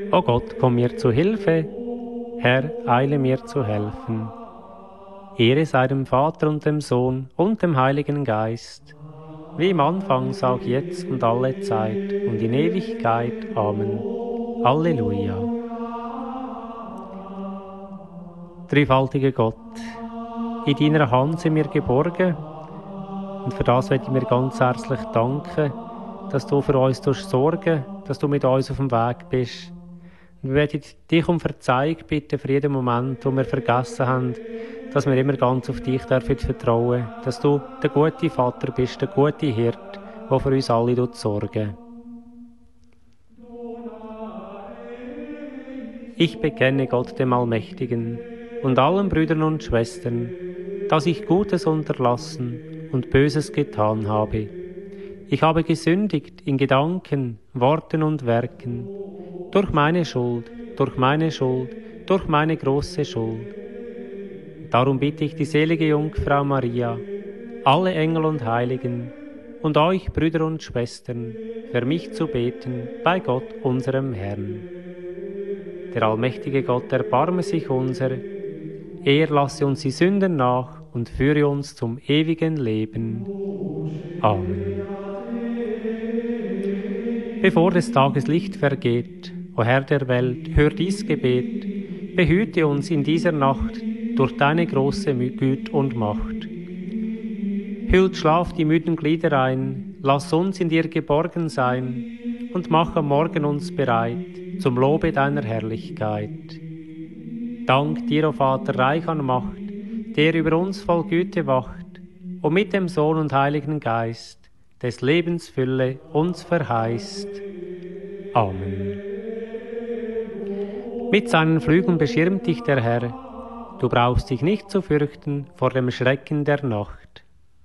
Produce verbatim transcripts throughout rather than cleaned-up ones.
O Gott, komm mir zu Hilfe, Herr, eile mir zu helfen. Ehre sei dem Vater und dem Sohn und dem Heiligen Geist, wie im Anfang, so auch jetzt und alle Zeit und in Ewigkeit. Amen. Halleluja. Dreifaltiger Gott, in deiner Hand sind wir geborgen und für das möchte ich mir ganz herzlich danken, dass du für uns sorgen, dass du mit uns auf dem Weg bist. Wir möchten dich um Verzeihung bitten für jeden Moment, wo wir vergessen haben, dass wir immer ganz auf dich dürfen vertrauen, dass du der gute Vater bist, der gute Hirt, der für uns alle sorgen. Ich bekenne Gott dem Allmächtigen und allen Brüdern und Schwestern, dass ich Gutes unterlassen und Böses getan habe. Ich habe gesündigt in Gedanken, Worten und Werken, durch meine Schuld, durch meine Schuld, durch meine große Schuld. Darum bitte ich die selige Jungfrau Maria, alle Engel und Heiligen und euch, Brüder und Schwestern, für mich zu beten bei Gott, unserem Herrn. Der allmächtige Gott erbarme sich unser, er lasse uns die Sünden nach und führe uns zum ewigen Leben. Amen. Bevor des Tages Licht vergeht, o Herr der Welt, hör dies Gebet, behüte uns in dieser Nacht durch deine große Güte und Macht. Hüllt Schlaf die müden Glieder ein, lass uns in dir geborgen sein und mach am Morgen uns bereit zum Lobe deiner Herrlichkeit. Dank dir, o Vater, reich an Macht, der über uns voll Güte wacht und mit dem Sohn und Heiligen Geist des Lebens Fülle uns verheißt. Amen. Mit seinen Flügeln beschirmt dich der Herr, du brauchst dich nicht zu fürchten vor dem Schrecken der Nacht.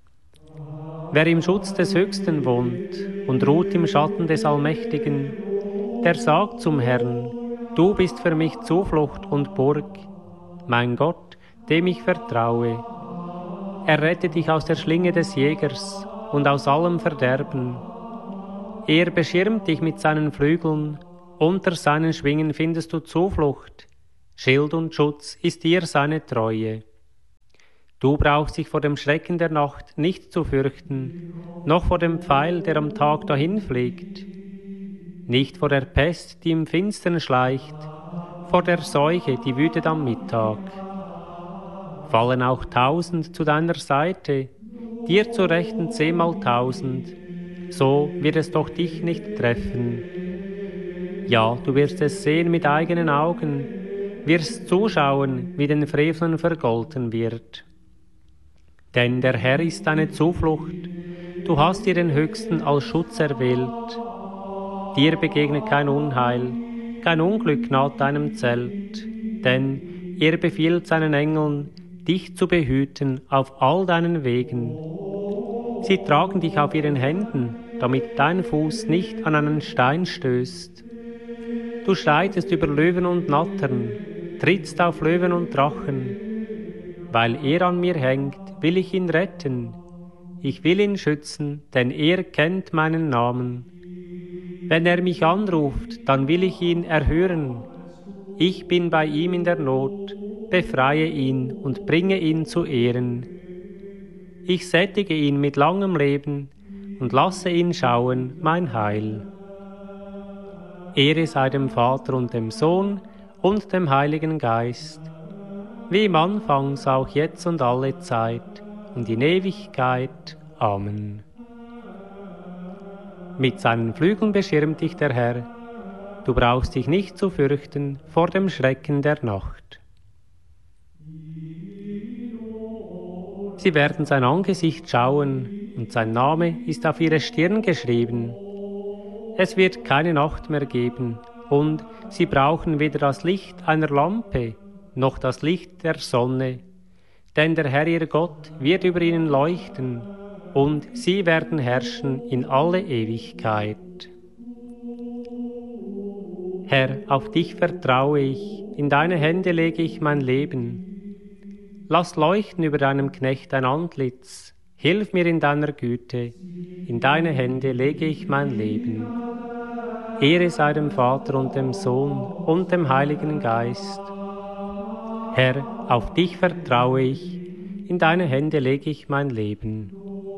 Wer im Schutz des Höchsten wohnt und ruht im Schatten des Allmächtigen, der sagt zum Herrn, du bist für mich Zuflucht und Burg, mein Gott, dem ich vertraue. Er rettet dich aus der Schlinge des Jägers und aus allem Verderben. Er beschirmt dich mit seinen Flügeln, unter seinen Schwingen findest du Zuflucht. Schild und Schutz ist dir seine Treue. Du brauchst dich vor dem Schrecken der Nacht nicht zu fürchten, noch vor dem Pfeil, der am Tag dahinfliegt. Nicht vor der Pest, die im Finstern schleicht, vor der Seuche, die wütet am Mittag. Fallen auch tausend zu deiner Seite, dir zur Rechten zehnmal tausend, so wird es doch dich nicht treffen. Ja, du wirst es sehen mit eigenen Augen, wirst zuschauen, wie den Frevlern vergolten wird. Denn der Herr ist deine Zuflucht, du hast dir den Höchsten als Schutz erwählt. Dir begegnet kein Unheil, kein Unglück naht deinem Zelt, denn er befiehlt seinen Engeln, dich zu behüten auf all deinen Wegen. Sie tragen dich auf ihren Händen, damit dein Fuß nicht an einen Stein stößt. Du schreitest über Löwen und Nattern, trittst auf Löwen und Drachen. Weil er an mir hängt, will ich ihn retten. Ich will ihn schützen, denn er kennt meinen Namen. Wenn er mich anruft, dann will ich ihn erhören. Ich bin bei ihm in der Not, befreie ihn und bringe ihn zu Ehren. Ich sättige ihn mit langem Leben und lasse ihn schauen mein Heil. Ehre sei dem Vater und dem Sohn und dem Heiligen Geist, wie im Anfang, so auch jetzt und alle Zeit und in Ewigkeit. Amen. Mit seinen Flügeln beschirmt dich der Herr, du brauchst dich nicht zu fürchten vor dem Schrecken der Nacht. Sie werden sein Angesicht schauen, und sein Name ist auf ihre Stirn geschrieben. Es wird keine Nacht mehr geben, und sie brauchen weder das Licht einer Lampe, noch das Licht der Sonne, denn der Herr ihr Gott wird über ihnen leuchten, und sie werden herrschen in alle Ewigkeit. Herr, auf dich vertraue ich, in deine Hände lege ich mein Leben. Lass leuchten über deinem Knecht dein Antlitz, hilf mir in deiner Güte, in deine Hände lege ich mein Leben. Ehre sei dem Vater und dem Sohn und dem Heiligen Geist. Herr, auf dich vertraue ich, in deine Hände lege ich mein Leben.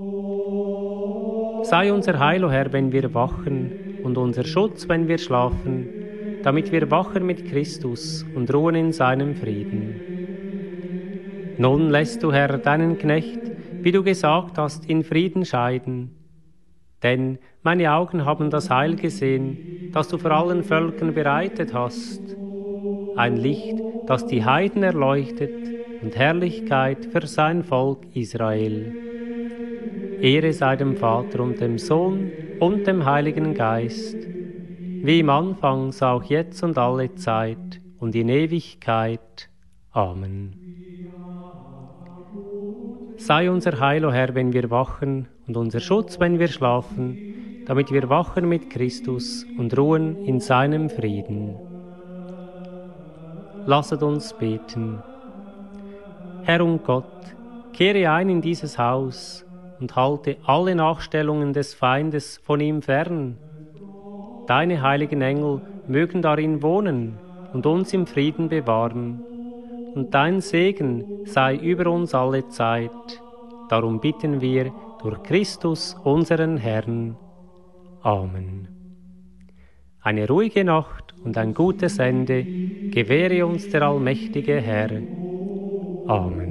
Sei unser Heil, o Herr, wenn wir wachen, und unser Schutz, wenn wir schlafen, damit wir wachen mit Christus und ruhen in seinem Frieden. Nun lässt du, Herr, deinen Knecht, wie du gesagt hast, in Frieden scheiden. Denn meine Augen haben das Heil gesehen, das du vor allen Völkern bereitet hast. Ein Licht, das die Heiden erleuchtet und Herrlichkeit für sein Volk Israel. Ehre sei dem Vater und dem Sohn und dem Heiligen Geist, wie im Anfang, so auch jetzt und alle Zeit und in Ewigkeit. Amen. Sei unser Heil, o Herr, wenn wir wachen, und unser Schutz, wenn wir schlafen, damit wir wachen mit Christus und ruhen in seinem Frieden. Lasset uns beten. Herr und Gott, kehre ein in dieses Haus und halte alle Nachstellungen des Feindes von ihm fern. Deine heiligen Engel mögen darin wohnen und uns im Frieden bewahren. Und dein Segen sei über uns alle Zeit. Darum bitten wir durch Christus, unseren Herrn. Amen. Eine ruhige Nacht und ein gutes Ende gewähre uns der allmächtige Herr. Amen.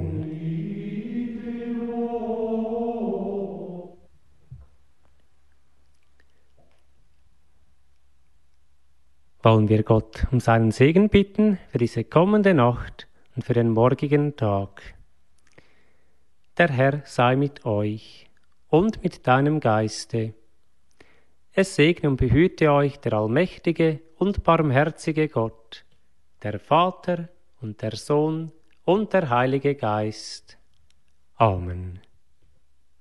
Wollen wir Gott um seinen Segen bitten für diese kommende Nacht und für den morgigen Tag. Der Herr sei mit euch und mit deinem Geiste. Es segne und behüte euch der allmächtige und barmherzige Gott, der Vater und der Sohn und der Heilige Geist. Amen.